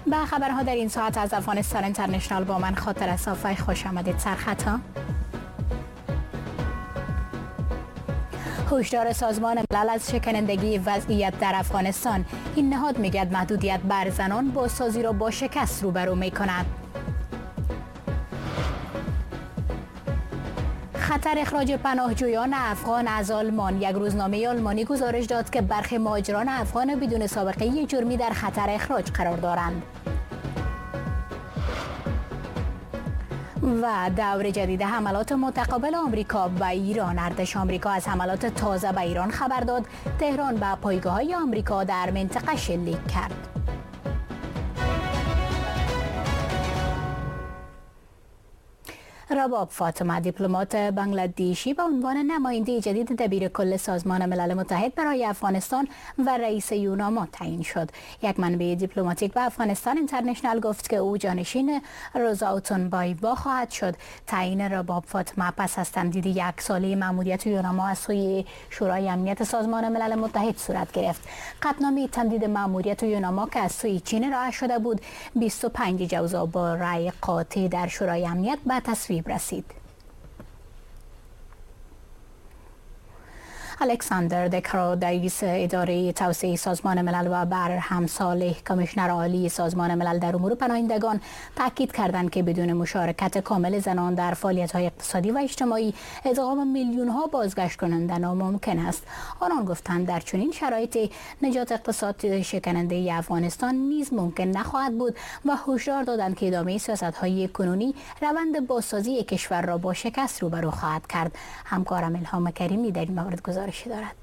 به خبرها در این ساعت از افغانستان اینترنشنال با من خاطر صافی خوش آمدید. سرخطها: هشدار سازمان ملل از شکنندگی وضعیت در افغانستان. این نهاد میگوید محدودیت بر زنان بازسازی را با شکست روبرو میکند. خطر اخراج پناهجویان افغان از آلمان. یک روزنامه آلمانی گزارش داد که برخی مهاجران افغان بدون سابقه جرمی در خطر اخراج قرار دارند. و دور جدید حملات متقابل آمریکا به ایران. ارتش آمریکا از حملات تازه به ایران خبر داد. تهران به پایگاه‌های آمریکا در منطقه شلیک کرد. رباب فاطمه، دیپلمات بنگلادیشی، به عنوان نماینده جدید دبیر کل سازمان ملل متحد برای افغانستان و رئیس یوناما تعیین شد. یک منبع دیپلماتیک به افغانستان اینترنشنال گفت که او جانشین روزا اوتونبایوا خواهد شد. تعیین رباب فاطمه پس از تمدید یک ساله مأموریت یوناما از سوی شورای امنیت سازمان ملل متحد صورت گرفت. قطعنامه تمدید مأموریت یوناما که از سوی چین ارائه شده بود، 25 جوزا با رأی قاطع در شورای امنیت به تصویب رسید. الکساندر دکرو، رئیس اداره توسعه سازمان ملل و برهم صالح، کمیشنر عالی سازمان ملل در امور پناهندگان، تاکید کردند که بدون مشارکت کامل زنان در فعالیت‌های اقتصادی و اجتماعی ادغام میلیون‌ها بازگشت کننده ناممکن است. آنان گفتند در چنین شرایطی نجات اقتصاد شکننده افغانستان نیز ممکن نخواهد بود و هشدار دادند که ادامه سیاست‌های کنونی روند بازسازی کشور را با شکست روبرو خواهد کرد. همکارم الهام کریمی در این مورد گزارش دارد.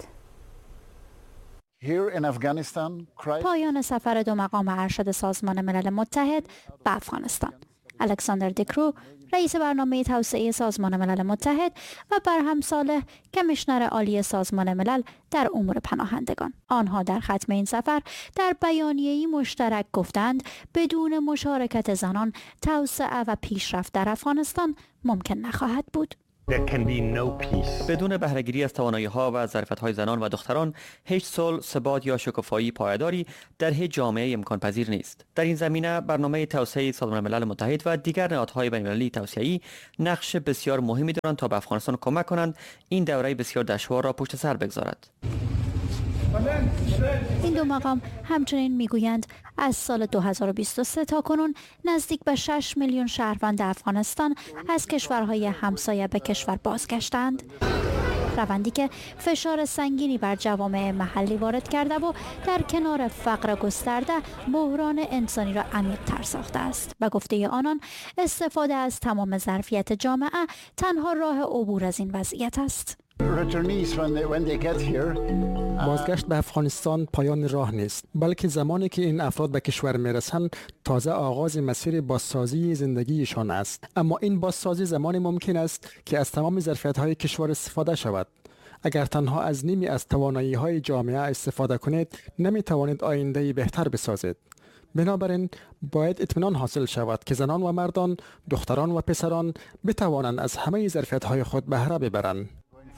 پایان سفر دو مقام ارشد سازمان ملل متحد به افغانستان. الکساندر دکرو، رئیس برنامه توسعه سازمان ملل متحد، و برهم صالح، کمیشنر عالی سازمان ملل در امور پناهندگان. آنها در ختم این سفر در بیانیه‌ای مشترک گفتند بدون مشارکت زنان توسعه و پیشرفت در افغانستان ممکن نخواهد بود. بدون بهره‌گیری از توانایی‌ها و ظرفیت‌های زنان و دختران، هیچ صلح، ثبات یا شکوفایی پایداری در هیچ جامعه امکان پذیر نیست. در این زمینه برنامه توسعه سازمان ملل متحد و دیگر نهادهای بین‌المللی توسعه‌ای نقش بسیار مهمی دارند تا به افغانستان کمک کنند این دوره بسیار دشوار را پشت سر بگذارد. این دو مقام همچنین میگویند از سال 2023 تا کنون نزدیک به 6 میلیون شهروند افغانستان از کشورهای همسایه به کشور بازگشتند. روندی که فشار سنگینی بر جوامع محلی وارد کرده و در کنار فقر گسترده بحران انسانی را عمیق‌تر ساخته است. به گفته آنان، استفاده از تمام ظرفیت جامعه تنها راه عبور از این وضعیت است. بازگشت به افغانستان پایان راه نیست، بلکه زمانی که این افراد به کشور میرسند تازه آغاز مسیر بازسازی زندگیشان است. اما این بازسازی زمانی ممکن است که از تمام ظرفیت‌های کشور استفاده شود. اگر تنها از نیمی از توانایی‌های جامعه استفاده کنید، نمی‌توانید آینده‌ای بهتر بسازید. بنابراین باید اطمینان حاصل شود که زنان و مردان، دختران و پسران بتوانند از همه ظرفیت‌های خود بهره ببرند.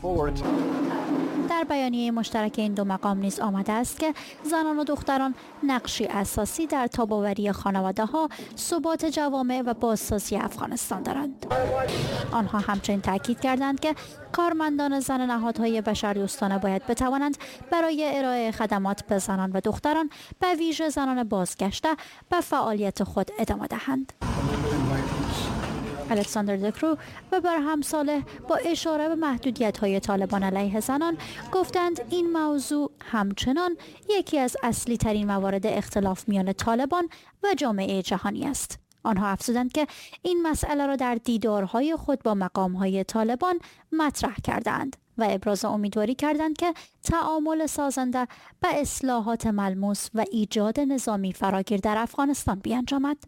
در بیانیه مشترک این دو مقام نیز آمده است که زنان و دختران نقشی اساسی در تاب‌آوری خانواده‌ها، ثبات جوامع و بازسازی افغانستان دارند. آنها همچنین تاکید کردند که کارمندان زن نهادهای بشردوستانه باید بتوانند برای ارائه خدمات به زنان و دختران، به ویژه زنان بازگشته، به فعالیت خود ادامه دهند. الکساندر دکرو و برهم صالح با اشاره به محدودیت‌های طالبان علیه زنان گفتند این موضوع همچنان یکی از اصلی ترین موارد اختلاف میان طالبان و جامعه جهانی است. آنها افزودند که این مسئله را در دیدارهای خود با مقام‌های طالبان مطرح کردند و ابراز امیدواری کردند که تعامل سازنده به اصلاحات ملموس و ایجاد نظامی فراگیر در افغانستان بیانجامد.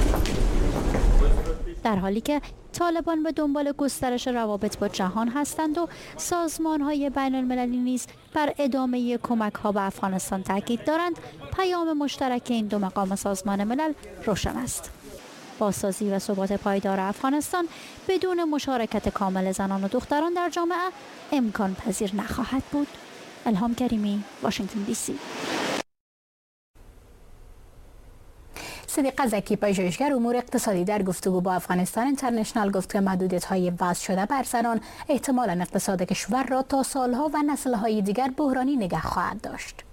در حالی که طالبان به دنبال گسترش روابط با جهان هستند و سازمان‌های بین‌المللی نیز بر ادامه کمک‌ها به افغانستان تاکید دارند، پیام مشترک این دو مقام سازمان ملل روشن است. بازسازی و ثبات پایدار افغانستان بدون مشارکت کامل زنان و دختران در جامعه امکان پذیر نخواهد بود. الهام کریمی، واشنگتن دی سی. صدیقه زکی پژوهشگر امور اقتصادی در گفتگو با افغانستان اینترنشنال گفت که محدودیت‌های وضع شده بر زنان احتمالاً اقتصاد کشور را تا سالها و نسل‌های دیگر بحرانی نگه خواهد داشت.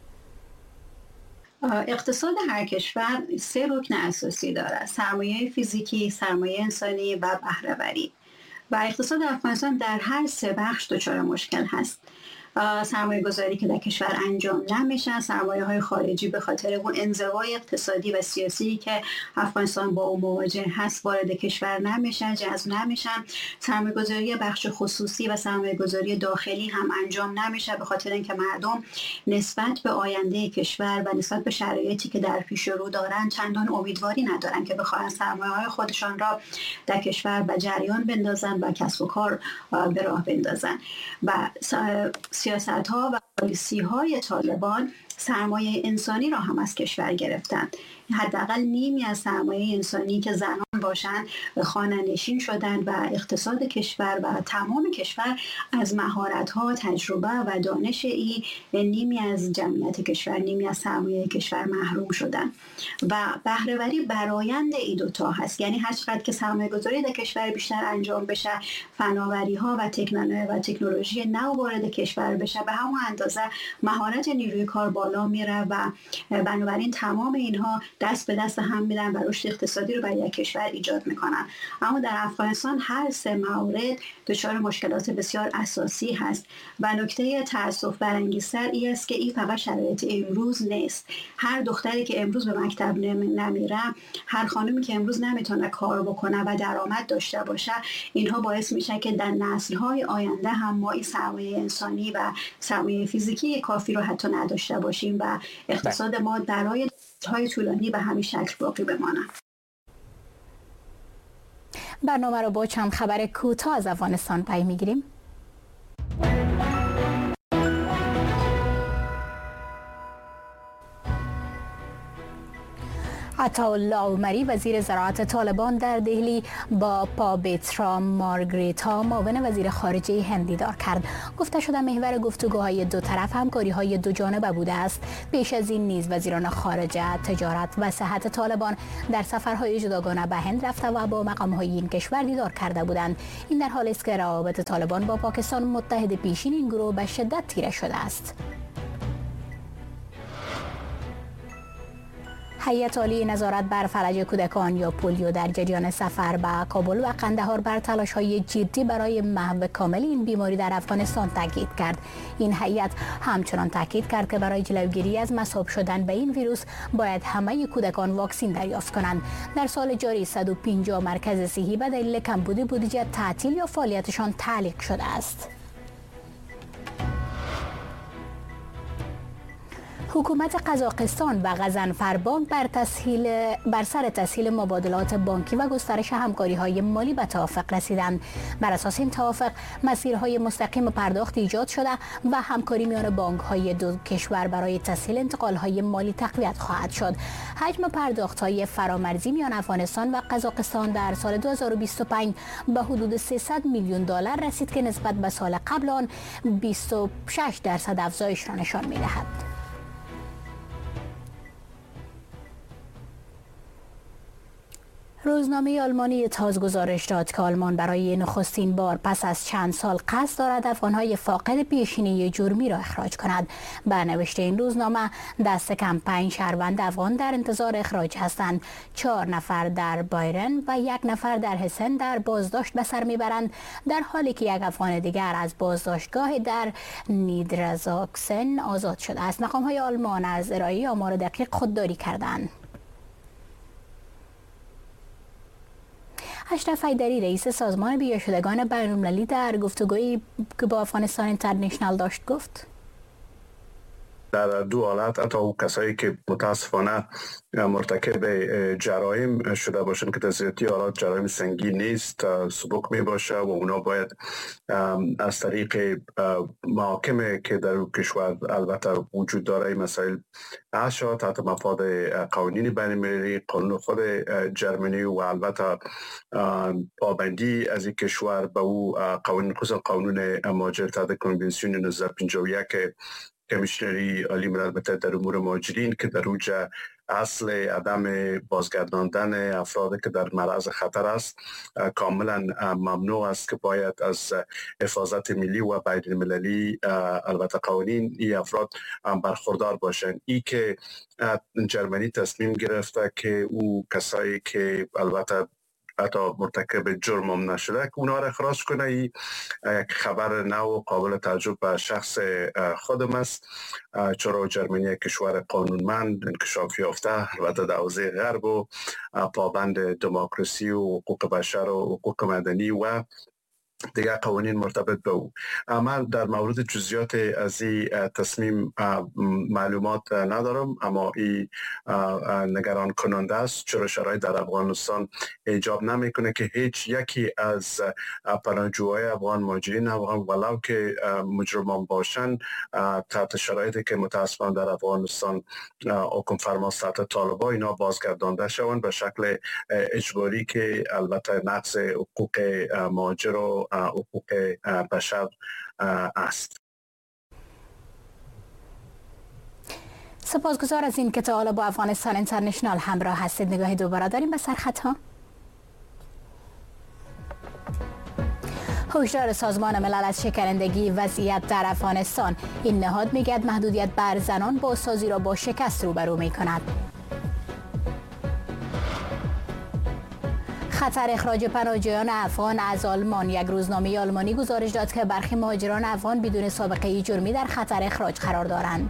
اقتصاد هر کشور 3 رکن اساسی دارد: سرمایه فیزیکی، سرمایه انسانی و بهره‌وری. و اقتصاد افغانستان در هر 3 بخش دچار مشکل هست. سرمایه گذاری که در کشور انجام نمیشه، سرمایه های خارجی به خاطر اون انزوای اقتصادی و سیاسی که افغانستان با اون مواجه هست وارد کشور نمیشن، جذب نمیشن. سرمایه گذاری بخش خصوصی و سرمایه گذاری داخلی هم انجام نمیشه به خاطر اینکه مردم نسبت به آینده کشور و نسبت به شرایطی که در پیش رو دارن چندان امیدواری ندارن که بخواهن سرمایه های خودشان را در کشور به جریان بندازن و کسب و کار به راه بندازن. و سیاست‌ها و پالیسی‌های طالبان سرمایه انسانی را هم از کشور گرفتن. حداقل نیمی از سرمایه انسانی که زنان باشند خانه‌نشین شدند و اقتصاد کشور و تمام کشور از مهارت‌ها، تجربه و دانش نیمی از جمعیت کشور، نیمی از سرمایه کشور محروم شدند. و بهره‌وری برآیند این دوتا هست. یعنی هر چقدر که سرمایه‌گذاری در کشور بیشتر انجام بشه، فناوری‌ها و تکنولوژی نو وارد کشور بشه، به همون اندازه مهارت نیروی کار بالا میره و بنابراین تمام اینها دست به دست هم میدن و رشد اقتصادی رو برای یک کشور ایجاد میکنن. اما در افغانستان هر 3 مورد دچار مشکلات بسیار اساسی هست و نکته تأسف برانگیزتر این است که این فقط شرایط امروز نیست. هر دختری که امروز به مکتب نمیره، هر خانمی که امروز نمیتونه کار بکنه و درآمد داشته باشه، اینها باعث میشه که در نسل‌های آینده هم ما این سرمایه انسانی و سرمایه فیزیکی کافی رو حتی نداشته باشیم و اقتصاد ما برای های طولانی به همین شکل باقی بمانه. برنامه رو با چند خبر کوتاه از افغانستان پی میگیریم. عطاالله عمری وزیر زراعت طالبان در دهلی با پاویترا مارگریتا معاون وزیر خارجه هند دیدار کرد. گفته شده محور گفتگوهای دو طرف همکاری‌های دو جانبه بوده است. پیش از این نیز وزیران خارجه، تجارت و صحت طالبان در سفرهای جداگانه به هند رفته و با مقام‌های این کشور دیدار کرده بودند. این در حالی است که روابط طالبان با پاکستان متحد پیشین این گروه به شدت تیره شده است. هیئت عالی نظارت بر فلج کودکان یا پولیو در جریان سفر به کابل و قندهار بر تلاش‌های جدی برای محو کامل این بیماری در افغانستان تاکید کرد. این هیئت همچنان تاکید کرد که برای جلوگیری از مصاب شدن به این ویروس باید همه کودکان واکسن دریافت کنند. در سال جاری 150 مرکز صحی به دلیل کمبود بودجه تعطیل یا فعالیتشان تعلیق شده است. حکومت قزاقستان و غضنفر بر سر تسهیل مبادلات بانکی و گسترش همکاری‌های مالی به توافق رسیدند. بر اساس این توافق مسیرهای مستقیم پرداخت ایجاد شده و همکاری میان بانک‌های دو کشور برای تسهیل انتقال‌های مالی تقویت خواهد شد. حجم پرداخت‌های فرامرزی میان افغانستان و قزاقستان در سال 2025 به حدود 300 میلیون دلار رسید که نسبت به سال قبل آن 26% افزایش را نشان می‌دهد. روزنامه آلمانی تاز گزارش داد که آلمان برای نخستین بار پس از چند سال قصد دارد افغان‌های فاقد پیشینه جرمی را اخراج کند. به نوشته این روزنامه دست کم 5 شهروند افغان در انتظار اخراج هستند. 4 نفر در بایرن و 1 نفر در هسن در بازداشت به سر میبرند، در حالی که 1 افغان دیگر از بازداشتگاه در نیدرزاکسن آزاد شده است. مقام‌های آلمان از ارائه آمار دقیق خودداری کردند. اشرف حیدری رئیس سازمان بیاشدگان بین‌المللی در گفتگویی که با افغانستان اینترنشنال داشت گفت در 2 حالت حتی او کسایی که متاسفانه مرتکب جرایم شده باشند که در زیادی حالات جرایم سنگین نیست، سبک می باشه و اونا باید از طریق محاکم که در کشور البته وجود داره این مسائل حل شود تحت مفاد قوانین بین‌المللی، قانون خود جرمنی و البته پابندی از این کشور به او قوانین خصوصا قانون مهاجر تحت کنوانسیون 1951 کمیشنری عالی ملل متحد در امور مهاجرین که در اوج اصل عدم بازگرداندن افرادی که در معرض خطر است کاملا ممنوع است که باید از حفاظت ملی و بین المللی البته قوانین این افراد برخوردار باشند. ای که جرمنی تصمیم گرفته که او کسایی که البته حتی مرتکب جرم هم نشده که اونا را اخراج کنه، یک خبر نو و قابل تعجب به شخص خودم است، چرا جرمنی کشور قانونمند، انکشاف یافته، البته در حوزه غرب و پابند دموکراسی و حقوق بشر و حقوق مدنی و دیگر قوانین مرتبط به او. من در مورد جزئیات از این تصمیم معلومات ندارم، اما این نگران کننده است، چرا شرایط در افغانستان ایجاب نمیکنه که هیچ یکی از پناهجوهای افغان، مهاجرین افغان، ولو که مجرمان باشند، تحت شرایطی که متاسفانه در افغانستان حکم فرماست تحت طالبان اینا بازگردانده شوند به شکل اجباری که البته نقض حقوق مهاجر و حقوق بشر است. سپاسگزار از این که تا حالا با افغانستان اینترنشنال همراه هستید. نگاهی دوباره داریم به سرخطها. هشدار سازمان ملل از شکنندگی وضعیت در افغانستان. این نهاد میگوید محدودیت بر زنان بازسازی را با شکست روبرو می‌کند. خطر اخراج پناهجویان افغان از آلمان. یک روزنامه آلمانی گزارش داد که برخی مهاجران افغان بدون سابقه جرمی در خطر اخراج قرار دارند.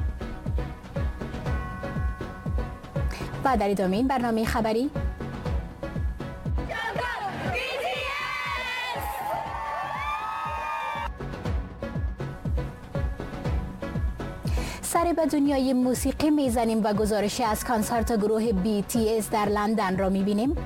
و در ادامه این برنامه خبری سر به دنیای موسیقی میزنیم و گزارشی از کنسرت گروه BTS در لندن را میبینیم.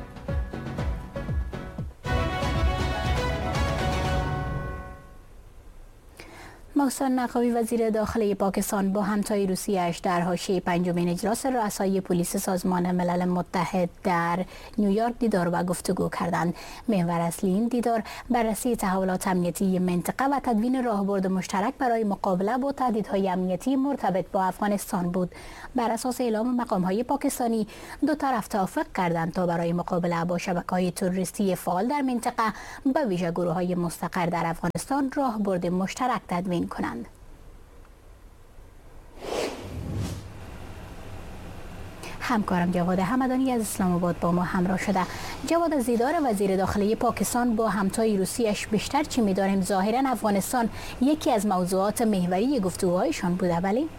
محسن نقوی وزیر داخلی پاکستان با همتای روسیه‌اش در حاشیه پنجمین اجلاس رؤسای پلیس سازمان ملل متحد در نیویورک دیدار و گفتگو کردند. محور اصلی این دیدار بررسی تحولات امنیتی منطقه و تدوین راهبرد مشترک برای مقابله با تهدیدهای امنیتی مرتبط با افغانستان بود. بر اساس اعلام مقام‌های پاکستانی، دو طرف توافق کردند تا برای مقابله با شبکه‌های تروریستی فعال در منطقه، به ویژه گروه‌های مستقر در افغانستان، راهبرد مشترک تدوین کنند. همکارم جواد همدانی از اسلام آباد با ما همراه شده. جواد، از دیدار وزیر داخلی پاکستان با همتای روسیه‌اش بیشتر چی می‌دانیم؟ ظاهراً افغانستان یکی از موضوعات محوری گفتگوهایشان بوده، ولی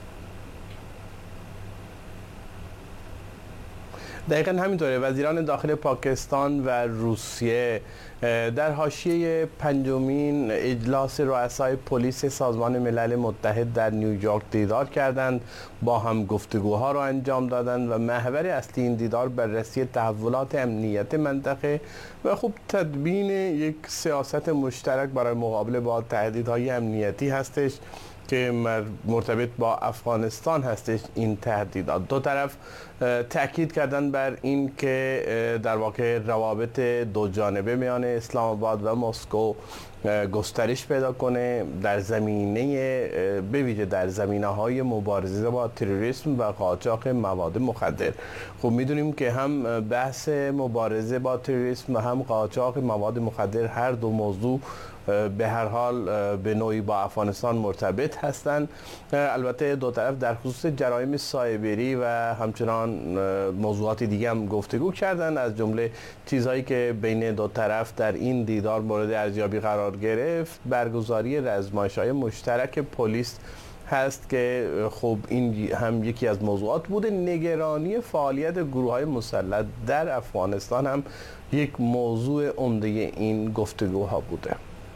دقیقاً همینطوره. وزیران داخل پاکستان و روسیه در حاشیه پنجمین اجلاس رؤسای پلیس سازمان ملل متحد در نیویورک دیدار کردند، با هم گفتگوها را انجام دادند و محور اصلی این دیدار بررسی تحولات امنیت منطقه و خوب تدوین یک سیاست مشترک برای مقابله با تهدیدهای امنیتی هستش که مرتبط با افغانستان هستش. این تهدیدات دو طرف تاکید کردن بر این که در واقع روابط دو جانبه میان اسلام آباد و مسکو گسترش پیدا کنه در زمینه به ویژه در زمینه‌های مبارزه با تروریسم و قاچاق مواد مخدر. خب میدونیم که هم بحث مبارزه با تروریسم و هم قاچاق مواد مخدر هر دو موضوع به هر حال به نوعی با افغانستان مرتبط هستند. البته دو طرف در خصوص جرایم سایبری و همچنان موضوعات دیگه هم گفتگو کردند. از جمله چیزهایی که بین دو طرف در این دیدار مورد ارزیابی قرار گرفت برگزاری آزمایش‌های مشترک پلیس هست که خب این هم یکی از موضوعات بوده. نگرانی فعالیت گروه‌های مسلح در افغانستان هم یک موضوع عمده این گفتگوها بوده.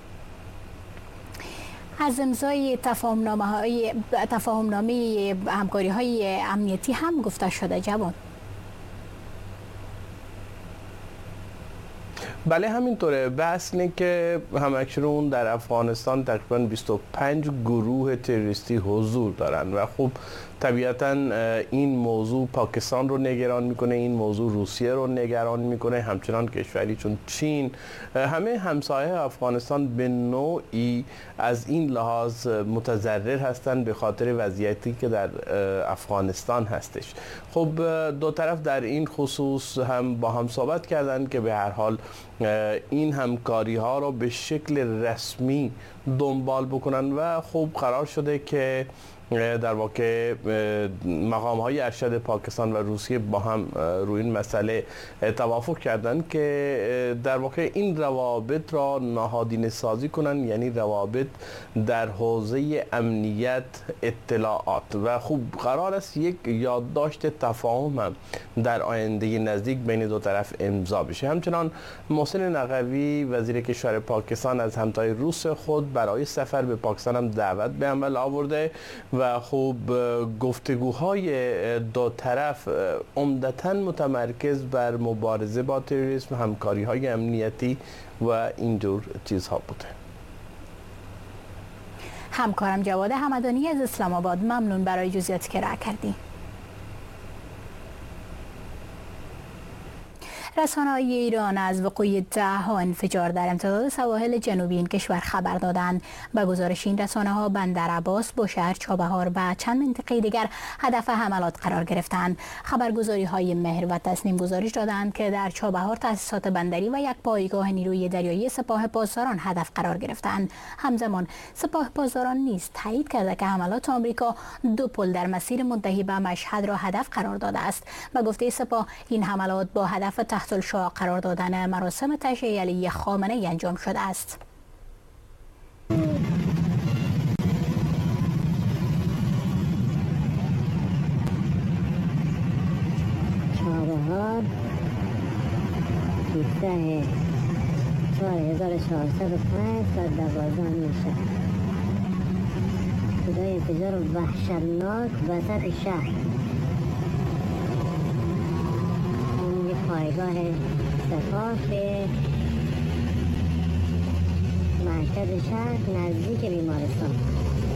از امضای تفاهمنامه همکاری‌های امنیتی هم گفته شده جواد. بله همینطوره. بحث اینه که همکنون در افغانستان تقریبا 25 گروه تروریستی حضور دارن و خب طبیعتا این موضوع پاکستان رو نگران میکنه، این موضوع روسیه رو نگران میکنه، همچنان کشوری چون چین. همه همسایه افغانستان به نوعی از این لحاظ متضرر هستند به خاطر وضعیتی که در افغانستان هستش. خب دو طرف در این خصوص هم با هم صحبت کردند که به هر حال این همکاری ها رو به شکل رسمی دنبال بکنن و خب قرار شده که در واقع مقام های ارشد پاکستان و روسیه با هم روی این مسئله توافق کردند که در واقع این روابط را نهادینه سازی کنند، یعنی روابط در حوزه امنیت اطلاعات و خوب قرار است یک یادداشت تفاهم هم در آینده نزدیک بین دو طرف امضا بشه. همچنان محسن نقوی وزیر کشور پاکستان از همتای روس خود برای سفر به پاکستان هم دعوت به عمل آورده و خب گفتگوهای دو طرف عمدتاً متمرکز بر مبارزه با تروریسم، همکاری‌های امنیتی و اینجور چیزها بوده. همکارم جواد همدانی از اسلام آباد، ممنون برای جزئیاتی که رعایت کردی. رسانه‌های ایران از وقوع 10 انفجار در امتداد سواحل جنوبی این کشور خبر دادند. به گزارش این رسانه‌ها بندر عباس، بوشهر، چابهار و چند منطقه دیگر هدف حملات قرار گرفتند. خبرگزاری‌های مهر و تسنیم گزارش دادند که در چابهار تأسیسات بندری و یک پایگاه نیروی دریایی سپاه پاسداران هدف قرار گرفتند. همزمان سپاه پاسداران نیز تایید کرده که حملات آمریکا 2 پل در مسیر منتهی به مشهد را هدف قرار داده است. به گفته سپاه این حملات با هدف تحت الشعاع قرار دادن مراسم تشییع علی خامنه‌ای انجام شده است. چابهار 1405 و 12 میشه. صدای انفجار وحشتناک وسط شهر. پایگاه سپاه به مرکز شهر نزدیک بیمارستان.